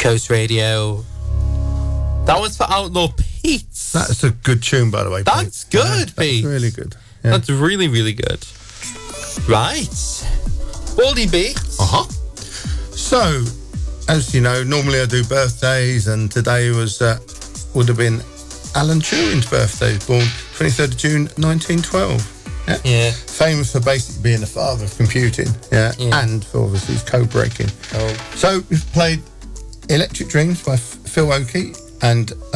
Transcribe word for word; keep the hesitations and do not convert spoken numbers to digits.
Coast Radio. That one's for Outlaw Pete. That's a good tune, by the way, Pete. That's good, yeah, Pete. That's really good. Yeah. That's really, really good. Right. Baldy Beat. Uh-huh. So, as you know, normally I do birthdays, and today was uh, would have been Alan Turing's birthday, born twenty-third of June, nineteen twelve. Yeah. Yeah. Famous for basically being the father of computing, yeah, Yeah. and for obviously his code breaking. Oh. So we've played Electric Dreams by F- Phil Oakey and